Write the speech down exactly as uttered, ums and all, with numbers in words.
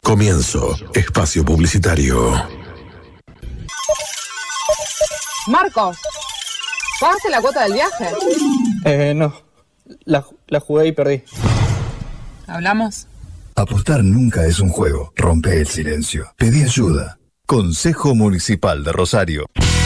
Comienzo. Espacio publicitario. Marcos, ¿pagaste la cuota del viaje? Eh, no. La, la jugué y perdí. ¿Hablamos? Apostar nunca es un juego. Rompe el silencio. Pedí ayuda. Consejo Municipal de Rosario.